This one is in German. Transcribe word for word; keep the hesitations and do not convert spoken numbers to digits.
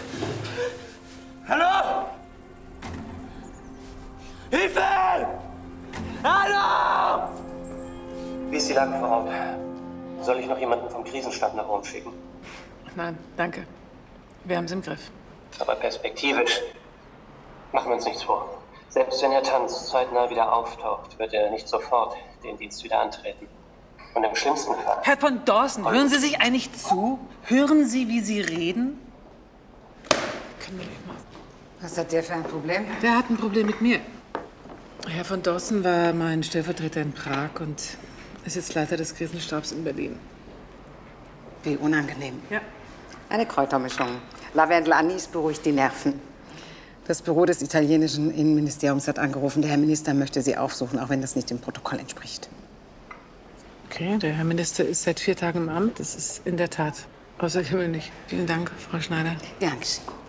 Hallo? Hilfe! Hallo! Wie ist die Lage vor Ort? Soll ich noch jemanden vom Krisenstab nach Rom schicken? Nein, danke. Wir haben es im Griff. Aber perspektivisch. Machen wir uns nichts vor. Selbst wenn Herr Tanz zeitnah wieder auftaucht, wird er nicht sofort den Dienst wieder antreten. Und im schlimmsten Fall... Herr von Dawson, hören Sie sich eigentlich zu? Hören Sie, wie Sie reden? Können wir nicht machen. Was hat der für ein Problem? Der hat ein Problem mit mir. Herr von Dawson war mein Stellvertreter in Prag und ist jetzt Leiter des Krisenstabs in Berlin. Wie unangenehm. Ja. Eine Kräutermischung. Lavendel Anis beruhigt die Nerven. Das Büro des italienischen Innenministeriums hat angerufen. Der Herr Minister möchte Sie aufsuchen, auch wenn das nicht dem Protokoll entspricht. Okay, der Herr Minister ist seit vier Tagen im Amt. Das ist in der Tat außergewöhnlich. Vielen Dank, Frau Schneider. Gern geschehen.